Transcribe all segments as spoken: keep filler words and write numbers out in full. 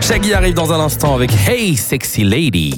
Shaggy arrive dans un instant avec Hey Sexy Lady.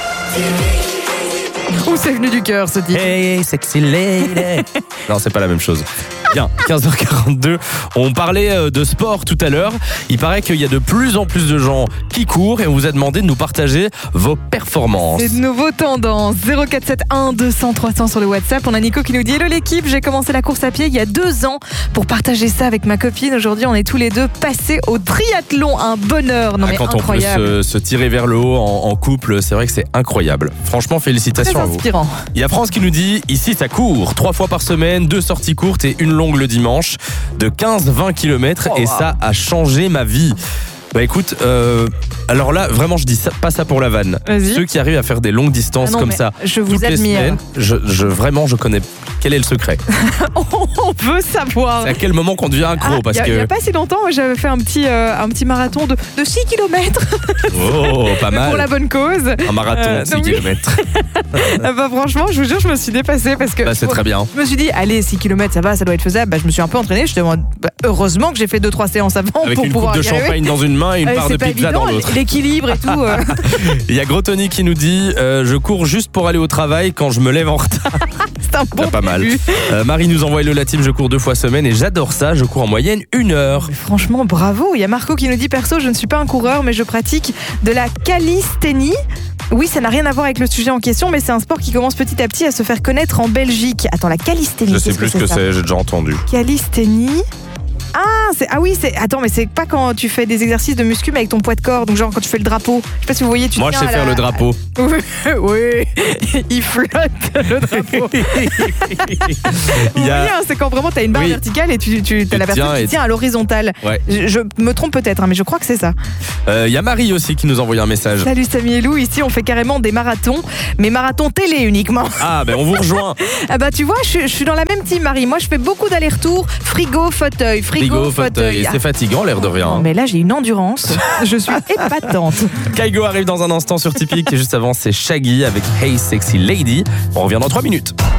Où c'est venu du cœur ce titre? Hey Sexy Lady. Non, c'est pas la même chose. Bien, quinze heures quarante-deux, on parlait de sport tout à l'heure. Il paraît qu'il y a de plus en plus de gens qui courent et on vous a demandé de nous partager vos performances. C'est de nouveaux tendances. zéro quatre sept un deux cents trois cents sur le WhatsApp. On a Nico qui nous dit « Hello l'équipe, j'ai commencé la course à pied il y a deux ans pour partager ça avec ma copine. Aujourd'hui, on est tous les deux passés au triathlon. Un bonheur. » Non ah, mais quand incroyable. on peut se, se tirer vers le haut en, en couple, c'est vrai que c'est incroyable. Franchement, félicitations Très à vous. inspirant. Il y a France qui nous dit « Ici, ça court. Trois fois par semaine, deux sorties courtes et une longue le dimanche. De quinze à vingt kilomètres Oh, et wow. ça a changé ma vie. » Bah écoute, euh, alors là, vraiment, je dis ça, pas ça pour la vanne. Vas-y. Ceux qui arrivent à faire des longues distances Ah non, comme mais ça, je vous toutes les admire. semaines, je, je, vraiment, je connais quel est le secret. On veut savoir. C'est à quel moment qu'on devient accro, Ah, parce il y a- que... Il n'y a pas si longtemps, j'avais fait un petit, euh, un petit marathon de, de six kilomètres Oh, pas mal. pour la bonne cause. Un marathon Euh, de six donc oui. kilomètres. Ah bah, franchement, je vous jure, je me suis dépassée parce que Bah, c'est très bien. je me suis dit, allez, six kilomètres, ça va, ça doit être faisable. Bah, je me suis un peu entraînée. Je demande, bah, heureusement que j'ai fait deux trois séances avant Avec pour une pouvoir coupe de y arriver. champagne dans une main et une Euh, part c'est de pas pizza évident, dans l'autre. l'équilibre et tout. euh. Il y a Gros Tony qui nous dit euh, je cours juste pour aller au travail quand je me lève en retard. C'est un bon Pas mal. début. Euh, Marie nous envoie le Latim, je cours deux fois semaine et j'adore ça. Je cours en moyenne une heure. Mais franchement, bravo. Il y a Marco qui nous dit, perso, je ne suis pas un coureur, mais je pratique de la calisthénie. Oui, ça n'a rien à voir avec le sujet en question, mais c'est un sport qui commence petit à petit à se faire connaître en Belgique. Attends, la calisthénie, Je sais qu'est-ce plus ce que ça c'est, j'ai déjà entendu. Calisthénie. Ah, c'est, ah oui, c'est. Attends, mais c'est pas quand tu fais des exercices de muscu, mais avec ton poids de corps. Donc, genre, quand tu fais le drapeau. Je sais pas si vous voyez, tu Moi, je tiens sais à faire la- le drapeau. Oui, oui. Il flotte le drapeau. Il y a- Oui, hein, c'est quand vraiment t'as une barre Oui. verticale et tu, tu as la tiens personne qui et- tient à l'horizontale. Ouais. Je, je me trompe peut-être, hein, mais je crois que c'est ça. Euh, Il y a Marie aussi qui nous a envoyé un message. Salut Samy et Lou, ici on fait carrément des marathons, mais marathons télé uniquement. Ah, ben on vous rejoint. Ah bah tu vois, je, je suis dans la même team Marie. Moi je fais beaucoup d'allers-retours, frigo, fauteuil, frigo, Frigo, fauteuil. Et Ah, c'est fatigant, l'air de rien. non, hein. mais là j'ai une endurance. Je suis épatante. Kaigo arrive dans un instant sur Tipeee. Et juste avant, c'est Shaggy avec Hey Sexy Lady. On revient dans trois minutes.